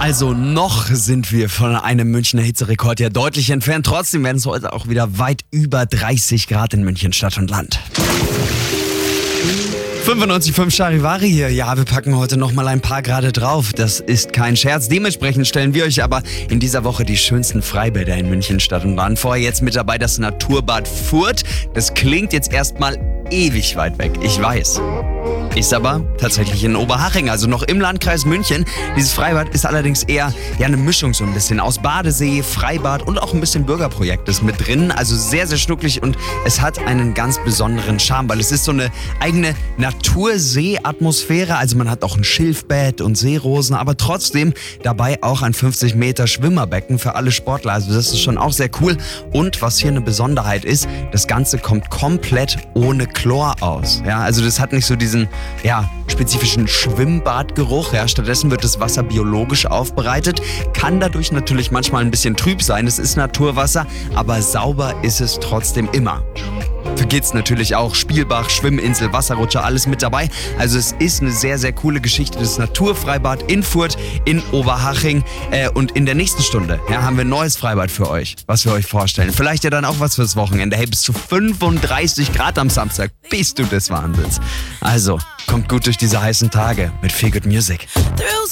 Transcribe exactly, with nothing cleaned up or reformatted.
Also noch sind wir von einem Münchner Hitzerekord ja deutlich entfernt. Trotzdem werden es heute auch wieder weit über dreißig Grad in München Stadt und Land. fünfundneunzig Komma fünf Charivari hier. Ja, wir packen heute nochmal ein paar Grade drauf. Das ist kein Scherz. Dementsprechend stellen wir euch aber in dieser Woche die schönsten Freibäder in München Stadt und Land vor. Jetzt mit dabei das Naturbad Furth. Das klingt jetzt erstmal ewig weit weg, ich weiß. Ist aber tatsächlich in Oberhaching, also noch im Landkreis München. Dieses Freibad ist allerdings eher ja, eine Mischung so ein bisschen aus Badesee, Freibad und auch ein bisschen Bürgerprojekt ist mit drin. Also sehr, sehr schnucklig und es hat einen ganz besonderen Charme, weil es ist so eine eigene Natursee-Atmosphäre. Also man hat auch ein Schilfbett und Seerosen, aber trotzdem dabei auch ein fünfzig Meter Schwimmerbecken für alle Sportler. Also das ist schon auch sehr cool. Und was hier eine Besonderheit ist, das Ganze kommt komplett ohne Chlor aus. Ja, also das hat nicht so diesen ja, spezifischen Schwimmbadgeruch. Ja, stattdessen wird das Wasser biologisch aufbereitet. Kann dadurch natürlich manchmal ein bisschen trüb sein. Es ist Naturwasser, aber sauber ist es trotzdem immer. Für Kids natürlich auch Spielbach, Schwimminsel, Wasserrutscher, alles mit dabei. Also es ist eine sehr, sehr coole Geschichte. Das Naturfreibad in Furth, in Oberhaching. Äh, und in der nächsten Stunde ja, haben wir ein neues Freibad für euch, was wir euch vorstellen. Vielleicht ja dann auch was fürs Wochenende. Hey, bis zu fünfunddreißig Grad am Samstag. Bist du des Wahnsinns. Also, kommt gut durch diese heißen Tage mit Feel Good Music.